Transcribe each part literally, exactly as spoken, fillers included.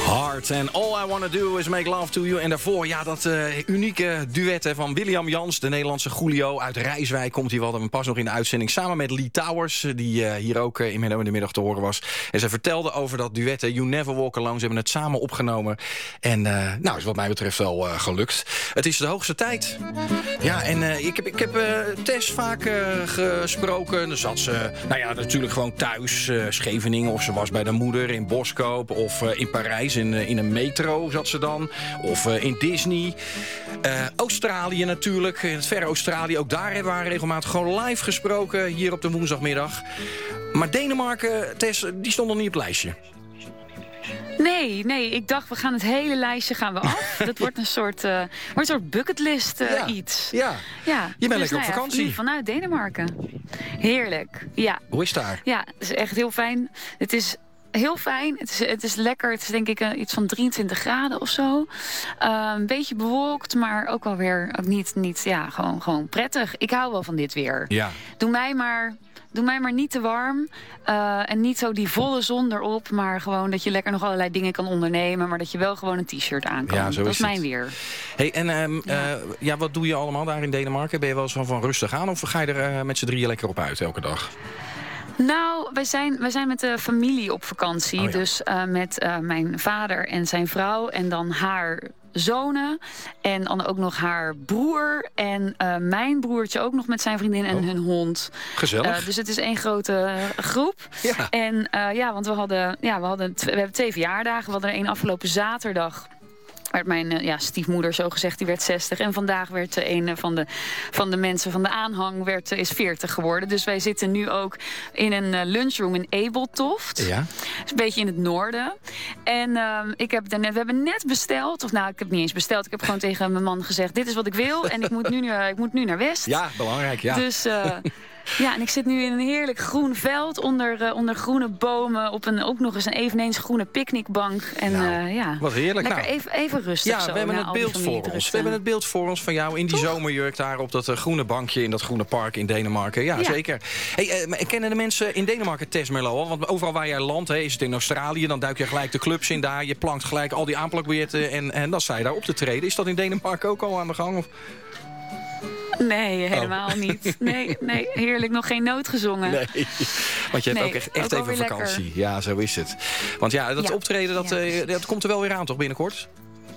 Heart and All I Wanna Do Is Make Love To You. En daarvoor, ja, dat uh, unieke duet hè, van William Jans, de Nederlandse Julio uit Rijswijk. Komt hij wel, dat we pas nog in de uitzending samen met Lee Towers, die uh, hier ook uh, in Menno in de middag te horen was. En ze vertelde over dat duet, hè, You Never Walk Alone. Ze hebben het samen opgenomen. En uh, nou, is wat mij betreft wel uh, gelukt. Het is de hoogste tijd. Ja, en uh, ik heb, ik heb uh, Tess vaak uh, gesproken. Dan zat ze, nou ja, natuurlijk gewoon thuis, uh, Scheveningen. Of ze was bij de moeder in Boskoop. Of uh, in Parijs, in, uh, in een metro zat ze dan. Of uh, in Disney. Uh, Australië natuurlijk, in het verre Australië. Ook daar hebben we regelmatig gewoon live gesproken. Hier op de woensdagmiddag. Maar Denemarken, Tess, die stond nog niet op het lijstje. Nee, nee, ik dacht, we gaan het hele lijstje gaan we af. Dat wordt een soort, uh, wordt een soort bucketlist uh, ja, iets. Ja, ja. Je bent dus, lekker nou op vakantie. Ja, vanuit Denemarken. Heerlijk, ja. Hoe is het daar? Ja, het is echt heel fijn. Het is heel fijn. Het is, het is lekker. Het is denk ik uh, iets van drieëntwintig graden of zo. Uh, een beetje bewolkt, maar ook wel weer ook niet, niet ja, gewoon, gewoon prettig. Ik hou wel van dit weer. Ja. Doe mij maar... Doe mij maar niet te warm. Uh, en niet zo die volle zon erop. Maar gewoon dat je lekker nog allerlei dingen kan ondernemen. Maar dat je wel gewoon een t-shirt aan kan. Ja, zo dat is is mijn het. weer. Hey, en um, ja. Uh, ja, wat doe je allemaal daar in Denemarken? Ben je wel zo van rustig aan? Of ga je er uh, met z'n drieën lekker op uit elke dag? Nou, wij zijn, wij zijn met de familie op vakantie. Oh, ja. Dus uh, met uh, mijn vader en zijn vrouw. En dan haar zonen. En dan ook nog haar broer. En uh, mijn broertje ook nog met zijn vriendin en oh. hun hond. Gezellig. Uh, dus het is één grote uh, groep. Ja. En uh, ja, want we hadden, ja, we hadden we hebben twee verjaardagen. We hadden er één afgelopen zaterdag. Werd mijn uh, ja, stiefmoeder zo gezegd, die werd zestig. En vandaag werd uh, een van de, van de mensen van de aanhang werd, uh, is veertig geworden. Dus wij zitten nu ook in een uh, lunchroom in Ebeltoft. Ja. Dus een beetje in het noorden. En uh, ik heb net, we hebben net besteld. Of nou, ik heb niet eens besteld. Ik heb gewoon tegen mijn man gezegd, dit is wat ik wil. En ik moet nu, uh, ik moet nu naar West. Ja, belangrijk, ja. Dus... Uh, Ja, en ik zit nu in een heerlijk groen veld onder, uh, onder groene bomen. Op een, ook nog eens een eveneens groene picknickbank. En nou, uh, ja, wat heerlijk. lekker nou. even, even rustig ja, zo. we hebben na het al beeld die voor ons. We hebben het beeld voor ons van jou in die Toch? zomerjurk daar op dat uh, groene bankje in dat groene park in Denemarken. Ja, Ja. zeker. Hey, uh, kennen de mensen in Denemarken Tess Merlo al? Want overal waar jij landt, hè, is het in Australië, dan duik je gelijk de clubs in daar. Je plankt gelijk al die aanplakbiljetten en, en dan sta je daar op te treden. Is dat in Denemarken ook al aan de gang? Of? Nee, helemaal oh. niet. Nee, nee, heerlijk. Nog geen noot gezongen. Nee, want je hebt Nee, ook echt, echt ook even alweer vakantie. lekker. Ja, zo is het. Want ja, dat Ja. optreden, dat, Ja, uh, dat komt er wel weer aan toch binnenkort?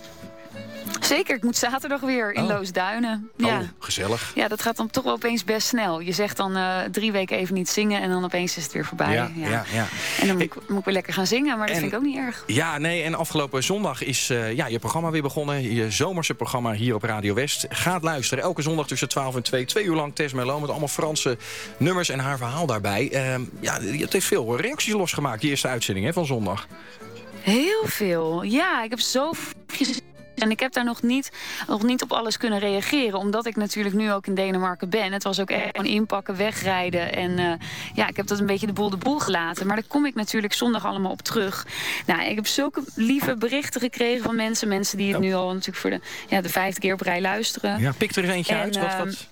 Zeker, ik moet zaterdag weer in Oh. Loosduinen. Oh, Ja. gezellig. Ja, dat gaat dan toch wel opeens best snel. Je zegt dan uh, drie weken even niet zingen en dan opeens is het weer voorbij. Ja, ja, ja. En dan moet ik, moet ik weer lekker gaan zingen, maar dat En- vind ik ook niet erg. Ja, nee, en afgelopen zondag is uh, ja, je programma weer begonnen. Je zomerse programma hier op Radio West. Gaat luisteren, elke zondag tussen twaalf en twee. Twee uur lang Tess Merlo met allemaal Franse nummers en haar verhaal daarbij. Uh, ja, het heeft veel reacties losgemaakt, die eerste uitzending hè, van zondag. Heel veel. Ja, ik heb zo gezien. En ik heb daar nog niet, nog niet op alles kunnen reageren. Omdat ik natuurlijk nu ook in Denemarken ben. Het was ook echt gewoon inpakken, wegrijden. En uh, ja, ik heb dat een beetje de boel de boel gelaten. Maar daar kom ik natuurlijk zondag allemaal op terug. Nou, ik heb zulke lieve berichten gekregen van mensen. Mensen die het Oh. nu al natuurlijk voor de, ja, de vijfde keer op rij luisteren. Ja, pik er eens eentje En, uit. Wat, uh, wat?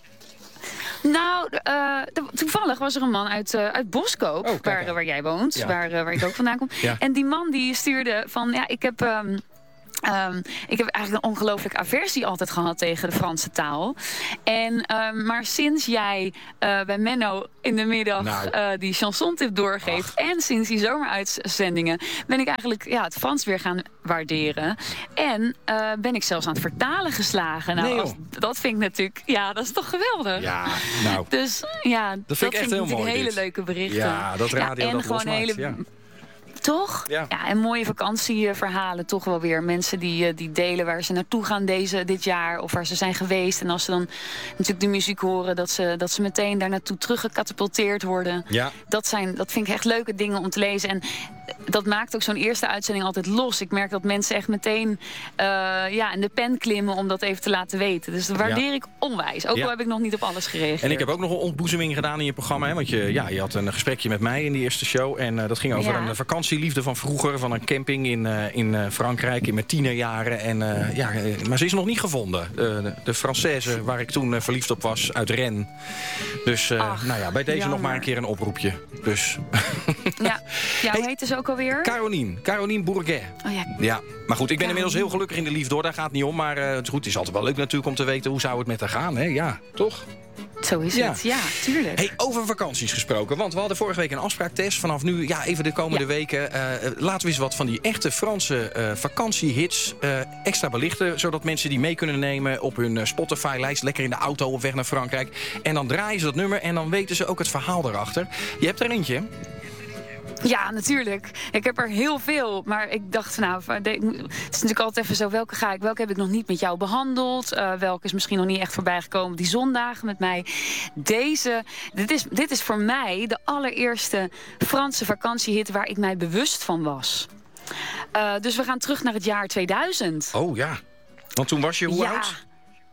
Nou, uh, de, toevallig was er een man uit, uh, uit Boskoop, Oh, kijk waar, aan. waar jij woont. Ja. Waar, uh, waar ik ook vandaan kom. Ja. En die man die stuurde van, ja, ik heb... Um, Um, ik heb eigenlijk een ongelooflijke aversie altijd gehad tegen de Franse taal. En, um, maar sinds jij uh, bij Menno in de middag Nou. uh, die chansontip doorgeeft... Ach. en sinds die zomeruitzendingen... ben ik eigenlijk ja, het Frans weer gaan waarderen. En uh, ben ik zelfs aan het vertalen geslagen. Nou, Nee, joh. als, dat vind ik natuurlijk... Ja, dat is toch geweldig? Ja, nou. Dus ja, dat vind ik echt heel natuurlijk mooi, hele dit. leuke berichten. Ja, dat radio en dat gewoon losmaakt, hele... ja. Toch? Ja. Ja, en mooie vakantieverhalen toch wel weer. Mensen die, uh, die delen waar ze naartoe gaan deze, dit jaar. Of waar ze zijn geweest. En als ze dan natuurlijk de muziek horen... dat ze, dat ze meteen daar naartoe teruggecatapulteerd worden. Ja. Dat, zijn, dat vind ik echt leuke dingen om te lezen. En dat maakt ook zo'n eerste uitzending altijd los. Ik merk dat mensen echt meteen uh, ja, in de pen klimmen... om dat even te laten weten. Dus dat waardeer Ja. ik onwijs. Ook Ja. al heb ik nog niet op alles gereageerd. En ik heb ook nog een ontboezeming gedaan in je programma. Hè? Want je, ja, je had een gesprekje met mij in die eerste show. En uh, dat ging over Ja. een vakantieliefde van vroeger. Van een camping in, uh, in uh, Frankrijk in mijn tienerjaren. En, uh, ja, maar ze is nog niet gevonden. Uh, de, de Française waar ik toen uh, verliefd op was uit Rennes. Dus uh, Ach, nou ja, bij deze jammer. nog maar een keer een oproepje. Dus. Ja, ja hoe Hey. heette ze ze ook alweer? Caroline. Caroline Bourget. Oh ja. Ja, maar goed, ik ben Caroline. inmiddels heel gelukkig in de liefde, hoor. Daar gaat het niet om. Maar uh, het is goed, het is altijd wel leuk natuurlijk om te weten hoe zou het met haar gaan, hè? Ja, toch? Zo is Ja. het, ja, tuurlijk. Hey, over vakanties gesproken. Want we hadden vorige week een afspraak, Tess. Vanaf nu, ja, even de komende Ja. weken. Uh, laten we eens wat van die echte Franse uh, vakantiehits uh, extra belichten. Zodat mensen die mee kunnen nemen op hun uh, Spotify-lijst. Lekker in de auto op weg naar Frankrijk. En dan draaien ze dat nummer en dan weten ze ook het verhaal erachter. Je hebt er eentje, hè? Ja, natuurlijk. Ik heb er heel veel. Maar ik dacht, van, nou, het is natuurlijk altijd even zo. Welke ga ik, welke heb ik nog niet met jou behandeld? Uh, welke is misschien nog niet echt voorbij gekomen die zondagen met mij? Deze, dit is, dit is voor mij de allereerste Franse vakantiehit waar ik mij bewust van was. Uh, dus we gaan terug naar het jaar tweeduizend. Oh ja. Want toen was je hoe ja, oud?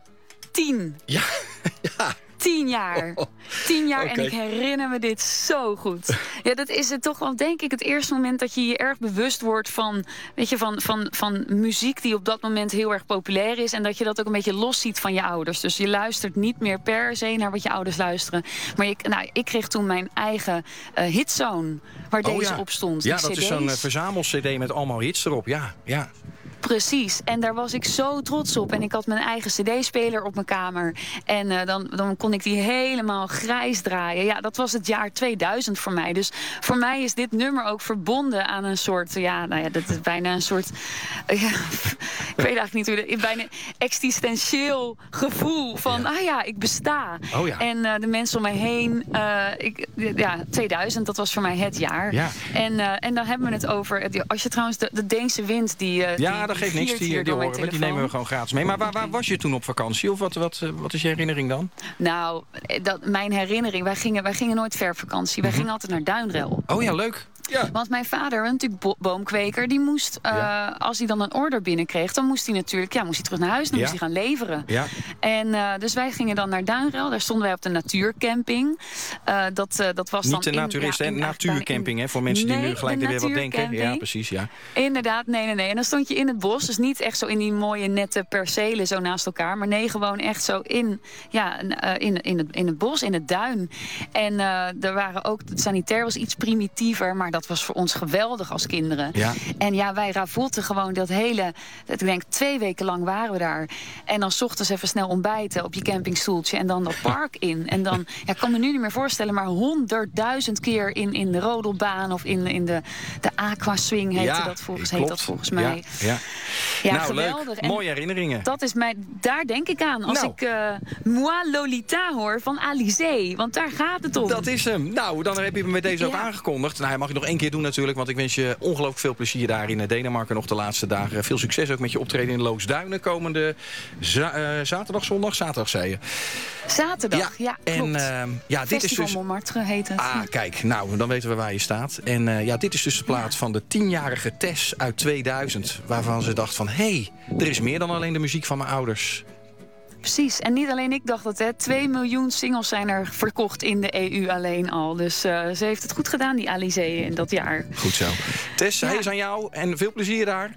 Tien. Ja, ja. Tien jaar. Oh, Tien jaar okay. En ik herinner me dit zo goed. Ja, dat is het toch wel, denk ik, het eerste moment dat je je erg bewust wordt van, weet je, van, van, van muziek die op dat moment heel erg populair is. En dat je dat ook een beetje los ziet van je ouders. Dus je luistert niet meer per se naar wat je ouders luisteren. Maar je, nou, ik kreeg toen mijn eigen uh, hitzone waar oh, deze ja. op stond. Ja, die dat cd's. is zo'n uh, verzamel-cd met allemaal hits erop. Ja, ja. Precies, en daar was ik zo trots op. En ik had mijn eigen cd-speler op mijn kamer. En uh, dan, dan kon ik die helemaal grijs draaien. Ja, dat was het jaar tweeduizend voor mij. Dus voor mij is dit nummer ook verbonden aan een soort... Ja, nou ja, dat is bijna een soort... Uh, ja, ik weet eigenlijk niet hoe... Dat, bijna existentieel gevoel van... Ja. Ah ja, ik besta. Oh ja. En uh, de mensen om mij heen... Uh, ik, ja, tweeduizend, dat was voor mij het jaar. Ja. En, uh, en dan hebben we het over... Als je trouwens de, de Deense wind... die, uh, ja, die, dat geeft niks, die, die horen we. Die nemen we gewoon gratis mee. Maar waar, waar was je toen op vakantie? Of wat, wat, wat is je herinnering dan? Nou, dat, mijn herinnering... Wij gingen, wij gingen nooit ver op vakantie. Wij mm-hmm. gingen altijd naar Duinrel. Oh ja, leuk. Ja. Want mijn vader, natuurlijk bo- boomkweker... die moest, uh, ja. als hij dan een order binnenkreeg... dan moest hij natuurlijk ja, moest hij terug naar huis. Dan ja. moest hij gaan leveren. Ja. En uh, dus wij gingen dan naar Duinrel. Daar stonden wij op de natuurcamping. Uh, dat, uh, dat was Niet dan de naturist, in, ja, in, natuurcamping, in, hè? Voor mensen nee, die nu gelijk de er weer wat denken. Ja, precies, ja. Inderdaad, nee, nee, nee. En dan stond je in het bos. Dus niet echt zo in die mooie nette percelen zo naast elkaar. Maar nee, gewoon echt zo in, ja, uh, in, in, het, in het bos, in het duin. En uh, er waren ook... Het sanitair was iets primitiever. Maar dat was voor ons geweldig als kinderen. Ja. En ja, wij ravotten gewoon dat hele... Ik denk, twee weken lang waren we daar. En dan 's ochtends even snel ontbijten op je campingstoeltje. En dan dat park in. En dan, ja, ik kan me nu niet meer voorstellen... maar honderdduizend keer in, in de rodelbaan... of in, in de, de aquaswing heette ja, dat volgens, klopt. heet dat volgens mij. Ja, ja. Ja, nou, geweldig. leuk. En mooie herinneringen. Dat is mij, daar denk ik aan als nou. ik uh, Moi Lolita hoor van Alizé. Want daar gaat het om. Dat is hem. Nou, dan heb je hem met deze ja. ook aangekondigd. Nou, hij mag je nog één keer doen natuurlijk. Want ik wens je ongelooflijk veel plezier daar in Denemarken nog de laatste dagen. Veel succes ook met je optreden in Loosduinen. Komende za- uh, zaterdag, zondag? Zaterdag, zei je. Zaterdag, ja, ja klopt. En, uh, ja, dit Festival is dus... Montmartre heet het. Ah, kijk. Nou, dan weten we waar je staat. En uh, ja, dit is dus de plaat ja. van de tienjarige Tess uit tweeduizend. Waarvan ze dacht van, hé, hey, er is meer dan alleen de muziek van mijn ouders. Precies, en niet alleen ik dacht het, hè. Twee miljoen singles zijn er verkocht in de E U alleen al. Dus uh, ze heeft het goed gedaan, die Alizé, in dat jaar. Goed zo. Tess, ja. hij is aan jou en veel plezier daar.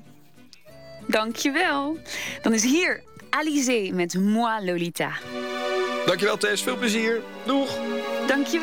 Dankjewel. Dan is hier Alizé met Moi Lolita. Dankjewel Tess, veel plezier. Doeg. Dankjewel.